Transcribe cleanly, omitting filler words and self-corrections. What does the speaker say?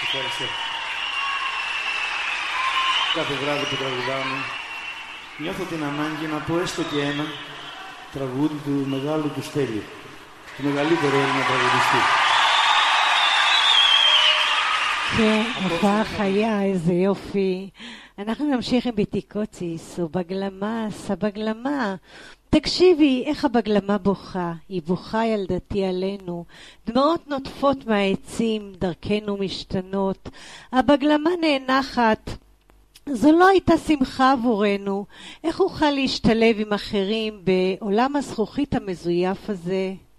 ευχαριστώ. Κάθε βράδυ που τραγουδάμε, νιώθω την ανάγκη να πω έστω και ένα τραγούδι του μεγάλου του Στέλιου, του μεγαλύτερου Έλληνα τραγουδιστή. כן, הופעה חיה, איזה יופי. אנחנו נמשיך עם ביטיקוציס, ובגלמס, הבגלמה. תקשיבי, איך הבגלמה בוכה. היא בוכה ילדתי עלינו. דמעות נוטפות מהעצים, דרכנו משתנות. הבגלמה נאנחת. זו לא הייתה שמחה עבורנו. איך אוכל להשתלב עם אחרים בעולם הזכוכית המזויף הזה?